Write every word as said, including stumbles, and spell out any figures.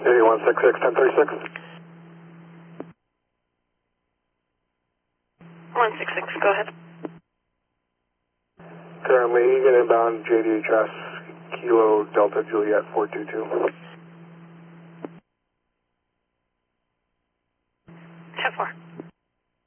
J D one six six, ten thirty-six. one six six, go ahead. Currently, Egan inbound J D H S, Kilo Delta Juliet four two two.